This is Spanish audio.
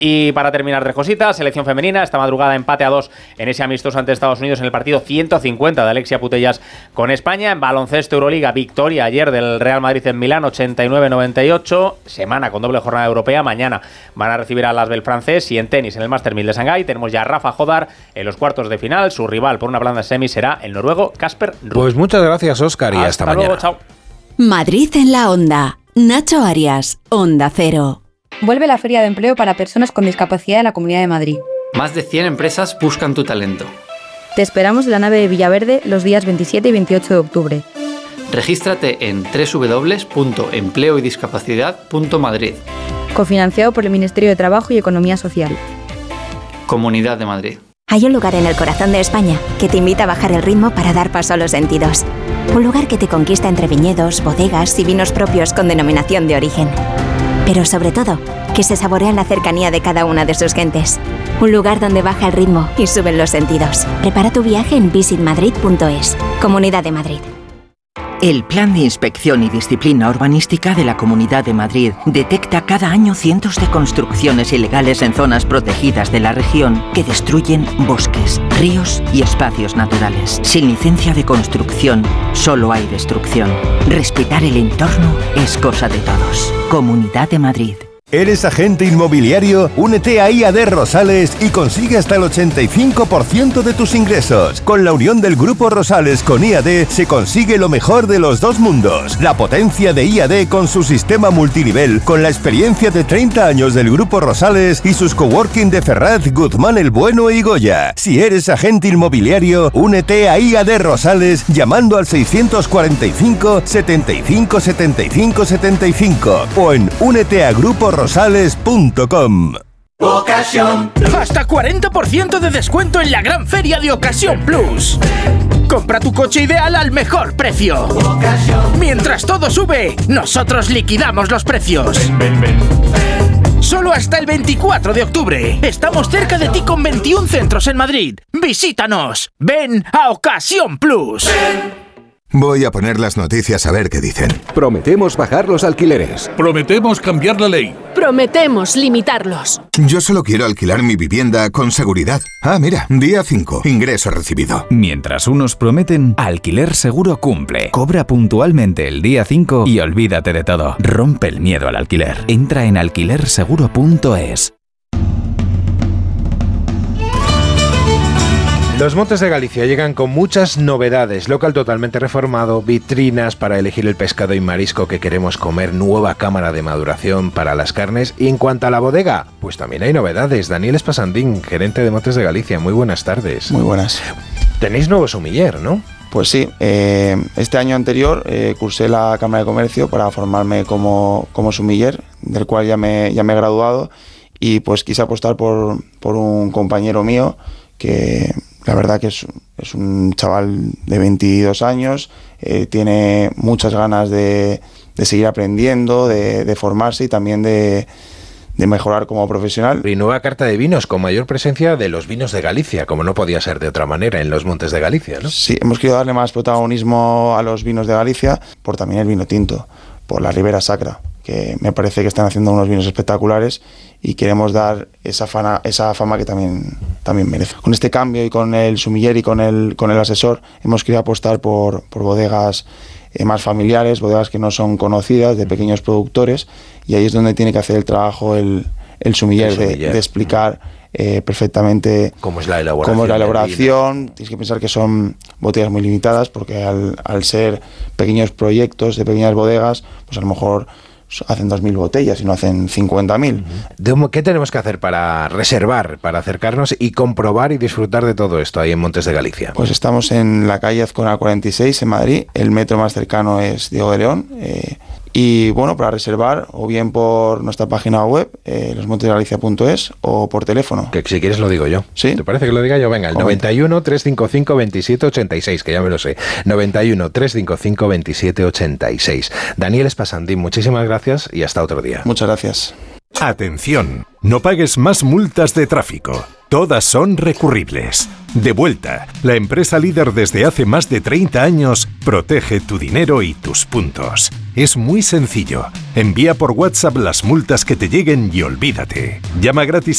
Y para terminar, 3 cositas. Selección femenina, esta madrugada empate a 2 en ese amistoso ante Estados Unidos en el partido 150 de Alexia Putellas con España. En baloncesto Euroliga, victoria ayer del Real Madrid en Milán, 89-98. Semana con doble jornada europea. Mañana van a recibir al Asvel francés. Y en tenis, en el Master 1000 de Shanghái, tenemos ya a Rafa Jodar en los cuartos de final. Su rival por una blanda semi será el noruego Casper Ruud. Pues muchas gracias, Óscar, y hasta mañana. Luego, chao. Madrid en la Onda. Nacho Arias, Onda Cero. Vuelve la Feria de Empleo para personas con discapacidad en la Comunidad de Madrid. Más de 100 empresas buscan tu talento. Te esperamos en la nave de Villaverde los días 27 y 28 de octubre. Regístrate en www.empleoydiscapacidad.madrid. Cofinanciado por el Ministerio de Trabajo y Economía Social. Comunidad de Madrid. Hay un lugar en el corazón de España que te invita a bajar el ritmo para dar paso a los sentidos. Un lugar que te conquista entre viñedos, bodegas y vinos propios con denominación de origen. Pero sobre todo, que se saborea en la cercanía de cada una de sus gentes. Un lugar donde baja el ritmo y suben los sentidos. Prepara tu viaje en visitmadrid.es. Comunidad de Madrid. El Plan de Inspección y Disciplina Urbanística de la Comunidad de Madrid detecta cada año cientos de construcciones ilegales en zonas protegidas de la región que destruyen bosques, ríos y espacios naturales. Sin licencia de construcción, solo hay destrucción. Respetar el entorno es cosa de todos. Comunidad de Madrid. ¿Eres agente inmobiliario? Únete a IAD Rosales y consigue hasta el 85% de tus ingresos. Con la unión del Grupo Rosales con IAD se consigue lo mejor de los dos mundos. La potencia de IAD con su sistema multinivel, con la experiencia de 30 años del Grupo Rosales y sus coworking de Ferraz, Guzmán el Bueno y Goya. Si eres agente inmobiliario, únete a IAD Rosales llamando al 645 75 75 75 o en úneteagruporosales.com. Ocasión. Hasta 40% de descuento en la gran feria de Ocasión Plus. Compra tu coche ideal al mejor precio. Mientras todo sube, nosotros liquidamos los precios. Ven. Solo hasta el 24 de octubre. Estamos cerca de ti con 21 centros en Madrid. Visítanos. Ven a Ocasión Plus. Voy a poner las noticias a ver qué dicen. Prometemos bajar los alquileres. Prometemos cambiar la ley. Prometemos limitarlos. Yo solo quiero alquilar mi vivienda con seguridad. Ah, mira, día 5, ingreso recibido. Mientras unos prometen, Alquiler Seguro cumple. Cobra puntualmente el día 5 y olvídate de todo. Rompe el miedo al alquiler. Entra en alquilerseguro.es. Los Montes de Galicia llegan con muchas novedades. Local totalmente reformado, vitrinas para elegir el pescado y marisco que queremos comer, nueva cámara de maduración para las carnes. Y en cuanto a la bodega, pues también hay novedades. Daniel Espasandín, gerente de Montes de Galicia. Muy buenas tardes. Muy buenas. Tenéis nuevo sumiller, ¿no? Pues sí. Este año anterior cursé la Cámara de Comercio para formarme como sumiller, del cual ya me he graduado. Y pues quise apostar por un compañero mío que... La verdad que es un chaval de 22 años, tiene muchas ganas de seguir aprendiendo, de formarse y también de mejorar como profesional. Y nueva carta de vinos con mayor presencia de los vinos de Galicia, como no podía ser de otra manera en los Montes de Galicia, ¿no? Sí, hemos querido darle más protagonismo a los vinos de Galicia por también el vino tinto, por la Ribera Sacra, que me parece que están haciendo unos vinos espectaculares y queremos dar esa fama que también merece. Con este cambio y con el sumiller y con el asesor hemos querido apostar por bodegas más familiares, bodegas que no son conocidas, de pequeños productores, y ahí es donde tiene que hacer el trajo el sumiller, de explicar perfectamente cómo es la elaboración. Tienes que pensar que son botellas muy limitadas porque al ser pequeños proyectos de pequeñas bodegas, pues a lo mejor hacen 2.000 botellas y no hacen 50.000. ¿Qué tenemos que hacer para reservar, para acercarnos y comprobar y disfrutar de todo esto ahí en Montes de Galicia? Pues estamos en la calle Azcona 46 en Madrid, el metro más cercano es Diego de León, y bueno, para reservar o bien por nuestra página web, losmontesdegalicia.es, o por teléfono. Que si quieres lo digo yo. ¿Sí? ¿Te parece que lo diga yo? Venga, el 91 355 2786, que ya me lo sé. 91 355 2786. Daniel Espasandín, muchísimas gracias y hasta otro día. Muchas gracias. Atención, no pagues más multas de tráfico. Todas son recurribles. Devuelta, la empresa líder desde hace más de 30 años, protege tu dinero y tus puntos. Es muy sencillo. Envía por WhatsApp las multas que te lleguen y olvídate. Llama gratis